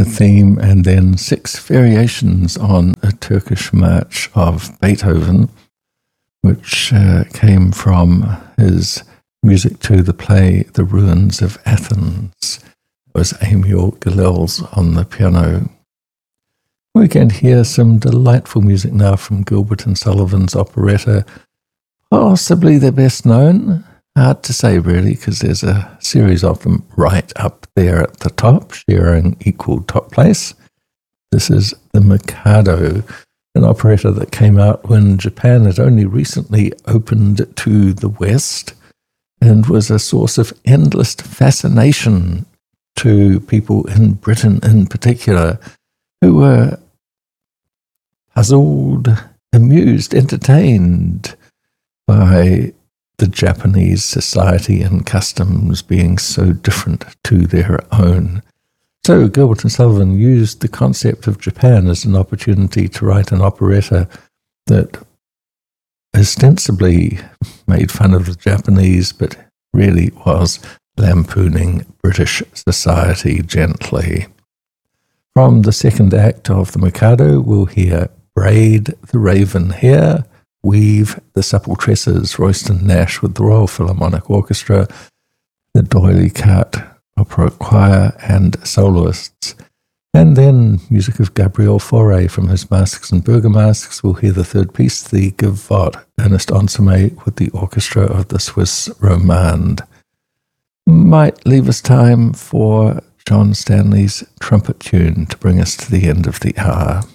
theme, and then 6 variations on a Turkish march of Beethoven, which came from his music to the play The Ruins of Athens. It was Amiel Galels on the piano. We can hear some delightful music now from Gilbert and Sullivan's operetta, possibly their best known. Hard to say, really, because there's a series of them right up there at the top, sharing equal top place. This is The Mikado, an operetta that came out when Japan had only recently opened to the West and was a source of endless fascination to people in Britain in particular, who were puzzled, amused, entertained by the Japanese society and customs being so different to their own. So Gilbert and Sullivan used the concept of Japan as an opportunity to write an operetta that ostensibly made fun of the Japanese, but really was lampooning British society gently. From the second act of The Mikado, we'll hear Braid the Raven Hair, Weave the Supple Tresses, Royston Nash with the Royal Philharmonic Orchestra, the D'Oyly Carte Opera Choir and soloists. And then music of Gabriel Fauré from his Masks and Bergamasques. We'll hear the third piece, the Gavotte, Ernest Ansermet with the orchestra of the Swiss Romande. Might leave us time for John Stanley's trumpet tune to bring us to the end of the hour.